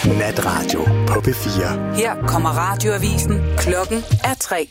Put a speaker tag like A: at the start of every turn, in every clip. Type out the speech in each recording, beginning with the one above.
A: Natradio på P4.
B: Her kommer radioavisen. Klokken er 3.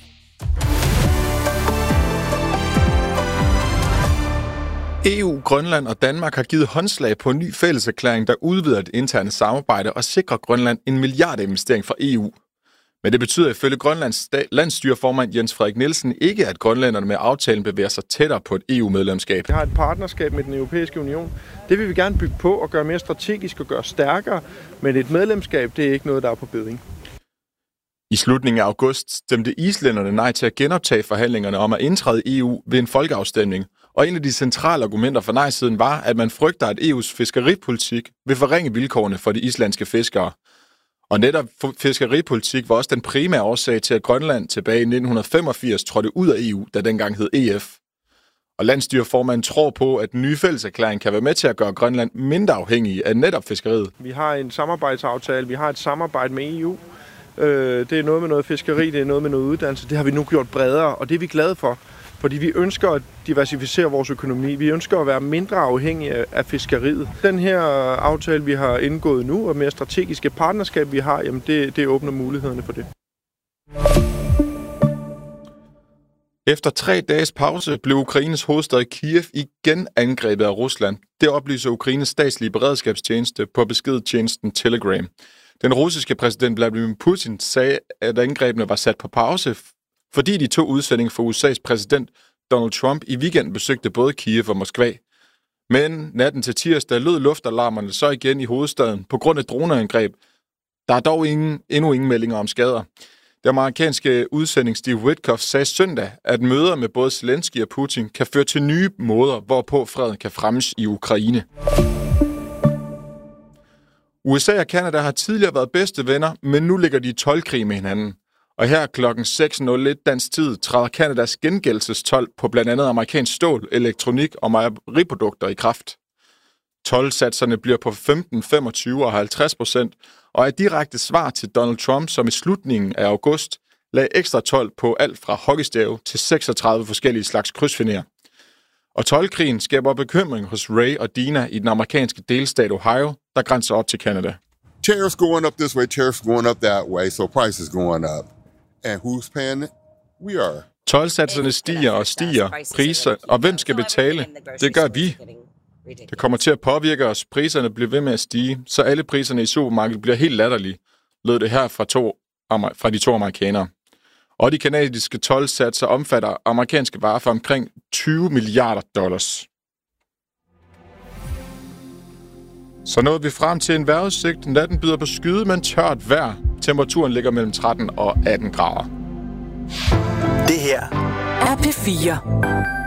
C: EU, Grønland og Danmark har givet håndslag på en ny fælleserklæring, der udvider det interne samarbejde og sikrer Grønland en milliardinvestering fra EU. Men det betyder ifølge Grønlands landsstyreformand Jens Frederik Nielsen ikke, at grønlænderne med aftalen bevæger sig tættere på et EU-medlemskab.
D: Vi har et partnerskab med den europæiske union. Det vil vi gerne bygge på og gøre mere strategisk og gøre stærkere. Men et medlemskab, det er ikke noget, der er på beding.
C: I slutningen af august stemte islænderne nej til at genoptage forhandlingerne om at indtræde i EU ved en folkeafstemning. Og en af de centrale argumenter for nej-siden var, at man frygter, at EU's fiskeripolitik vil forringe vilkårene for de islandske fiskere. Og netop fiskeripolitik var også den primære årsag til, at Grønland tilbage i 1985 trådte ud af EU, der dengang hed EF. Og landsstyreformanden tror på, at den nye fælleserklæring kan være med til at gøre Grønland mindre afhængig af netop fiskeriet.
D: Vi har en samarbejdsaftale, vi har et samarbejde med EU. Det er noget med noget fiskeri, det er noget med noget uddannelse. Det har vi nu gjort bredere, og det er vi glade for. Fordi vi ønsker at diversificere vores økonomi. Vi ønsker at være mindre afhængige af fiskeriet. Den her aftale, vi har indgået nu, og mere strategiske partnerskab, vi har, jamen det åbner mulighederne for det.
C: Efter 3 dages pause blev Ukraines hovedstad Kiev igen angrebet af Rusland. Det oplyser Ukraines statslige beredskabstjeneste på beskedtjenesten Telegram. Den russiske præsident Vladimir Putin sagde, at angrebene var sat på pause, fordi de tog udsending for USA's præsident Donald Trump i weekenden besøgte både Kiev og Moskva. Men natten til tirsdag lød luftalarmerne så igen i hovedstaden på grund af droneangreb. Der er dog endnu ingen meldinger om skader. Det amerikanske udsending Steve Witkoff sagde søndag, at møder med både Zelensky og Putin kan føre til nye måder, hvorpå freden kan fremmes i Ukraine. USA og Canada har tidligere været bedste venner, men nu ligger de i toldkrig med hinanden. Og her klokken 6.01 dansk tid træder Canadas gengældelsestold på blandt andet amerikansk stål, elektronik og mejeriprodukter i kraft. Toldsatserne bliver på 15, 25 og 50% og er direkte svar til Donald Trump, som i slutningen af august lagde ekstra told på alt fra hockeystave til 36 forskellige slags krydsfiner. Og toldkrigen skaber bekymring hos Ray og Dina i den amerikanske delstat Ohio, der grænser op til Canada.
E: Tariffs going up this way, tariffs going up that way, so prices going up. And who's paying it? We are.
C: Toldsatserne stiger og stiger, priser, og hvem skal betale? Det gør vi. Det kommer til at påvirke os. Priserne bliver ved med at stige, så alle priserne i supermarkedet bliver helt latterlige, lød det her fra de 2 amerikanere. Og de kanadiske toldsatser omfatter amerikanske varer for omkring $20 milliarder. Så nåede vi frem til en vejrudsigt. Natten byder på skyde, men tørt vejr. Temperaturen ligger mellem 13 og 18 grader.
A: Det her
B: er P4.